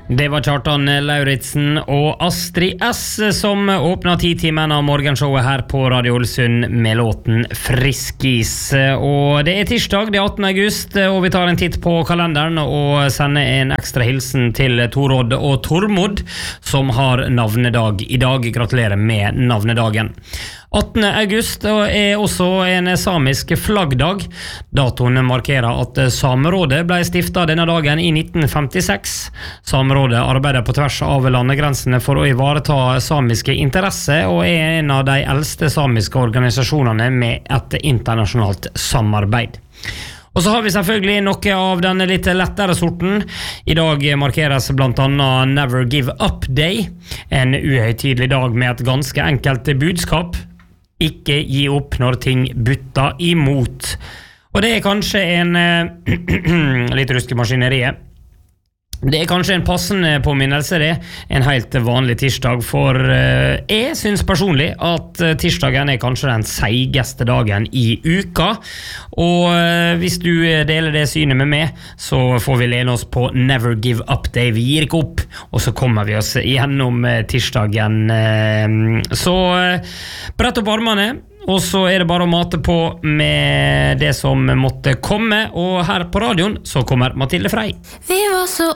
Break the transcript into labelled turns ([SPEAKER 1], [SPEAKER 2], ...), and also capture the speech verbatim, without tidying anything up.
[SPEAKER 1] Det var Kjartan Lauritsen og Astrid S som åpnet ti-timen av morgenshowet her på Radio Ålesund med låten Friskis. Og det er tirsdag, det er attende august, og vi tar en titt på kalenderen og sender en ekstra hilsen til Torodd og Tormod, som har navnedag i dag. Gratulerer med navnedagen. attende august er også en samisk flaggdag. Datoen markerer at Samerådet ble stiftet denne dagen i nitten femtiseks. Samerådet arbeider på tvers av landegrensene for å ivareta samiske interesser, og er en av de eldste samiske organisasjonene med et internasjonalt samarbeid. Og så har vi selvfølgelig noe av den litt lettere sorten. I dag markeres blant annet Never Give Up Day, en uhøytidelig dag med et ganske enkelt budskap. Ikke gi opp når ting butter imot. Og det er kanskje en litt rusk i maskineriet. Det er kanskje en passende påminnelse det, en helt vanlig tirsdag, for uh, jeg synes personlig at uh, tirsdagen er kanskje den seigeste dagen i uka, og uh, hvis du deler det synet med meg, så får vi lene oss på Never Give Up Day, vi gir ikke opp, og så kommer vi oss gjennom uh, tirsdagen. Uh, så uh, brett opp armene, og så er det bare å mate på med det som måtte komme, og her på radioen så kommer Mathilde Frey.
[SPEAKER 2] Vi var så